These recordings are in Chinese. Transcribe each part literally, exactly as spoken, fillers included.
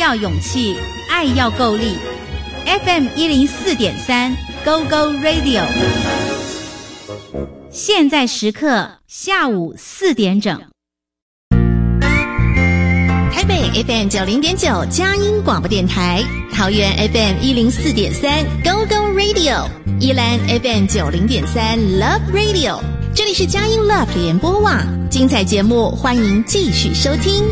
要勇气，爱要够力。F M 一零四点三 Go Go Radio， 现在时刻下午四点整。 台北 F M 九零点九佳音广播电台，桃园 F M 一零四点三 Go Go Radio， 宜兰 F M 九零点三 Love Radio， 这里是佳音 Love 联播网，精彩节目欢迎继续收听。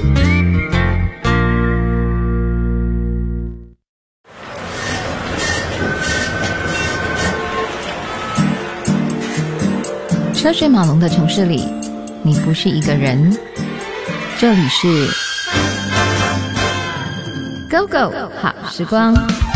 车水马龙的城市里，你不是一个人。这里是 Go Go 好时光，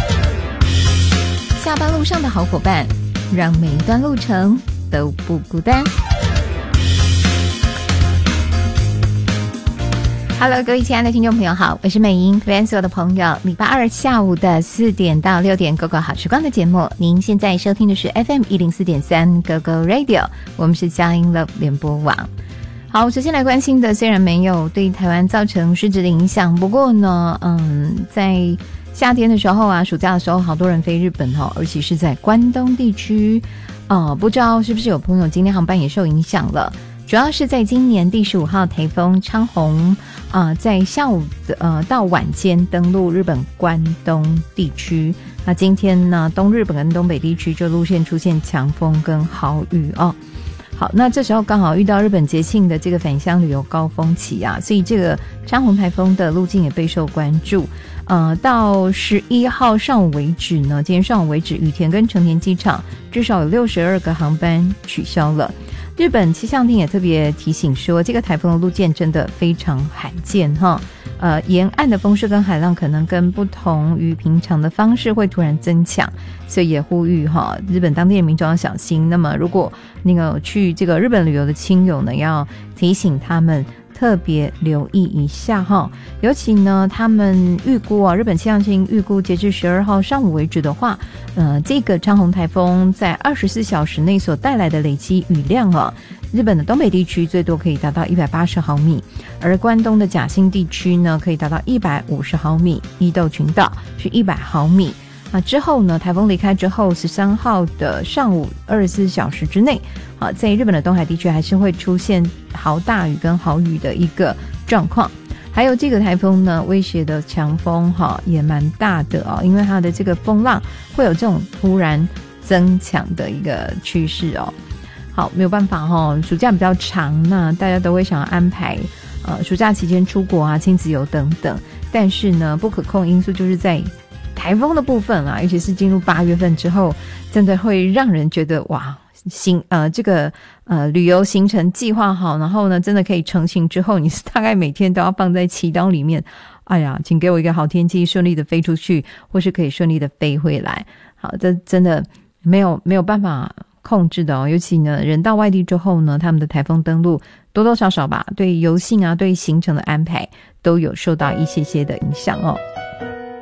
下班路上的好伙伴，让每一段路程都不孤单。Hello， 各位亲爱的听众朋友好，我是美英，欢迎所有的朋友。礼拜二下午的四点到六点 Go Go 好时光的节目，您现在收听的是 F M 一零四点三 Go Go Radio， 我们是佳音 Love 联播网。好，首先来关心的，虽然没有对台湾造成实质的影响，不过呢，嗯，在夏天的时候啊，暑假的时候，好多人飞日本哦，而且是在关东地区，呃，不知道是不是有朋友今天航班也受影响了。主要是在今年第十五号台风昌鸿，呃，在下午的呃到晚间登陆日本关东地区。那今天呢，东日本跟东北地区就路线出现强风跟豪雨哦。好，那这时候刚好遇到日本节庆的这个返乡旅游高峰期啊，所以这个昌鸿台风的路径也备受关注。呃，到十一号上午为止呢，今天上午为止，羽田跟成田机场至少有六十二个航班取消了。日本气象厅也特别提醒说，这个台风的路线真的非常罕见哈。呃，沿岸的风势跟海浪可能跟不同于平常的方式会突然增强，所以也呼吁哈日本当地的民众要小心。那么，如果那个去这个日本旅游的亲友呢，要提醒他们特别留意一下哈，尤其呢，他们预估啊，日本气象厅预估，截至十二号上午为止的话，呃，这个昌鸿台风在二十四小时内所带来的累积雨量啊，日本的东北地区最多可以达到一百八十毫米，而关东的甲信地区呢，可以达到一百五十毫米，伊豆群岛是一百毫米。那之后呢，台风离开之后，十三号的上午二十四小时之内，啊，在日本的东海地区还是会出现豪大雨跟豪雨的一个状况。还有这个台风呢，威胁的强风哈也蛮大的哦，因为它的这个风浪会有这种突然增强的一个趋势哦。好，没有办法哈，暑假比较长，那大家都会想要安排呃暑假期间出国啊、亲子游等等，但是呢，不可控因素就是在台风的部分啊，尤其是进入八月份之后，真的会让人觉得哇，行呃这个呃旅游行程计划好，然后呢真的可以成行之后，你大概每天都要放在祈祷里面。哎呀，请给我一个好天气，顺利的飞出去，或是可以顺利的飞回来。好，这真的没有没有办法控制的哦。尤其呢，人到外地之后呢，他们的台风登陆多多少少吧，对游兴啊，对行程的安排都有受到一些些的影响哦。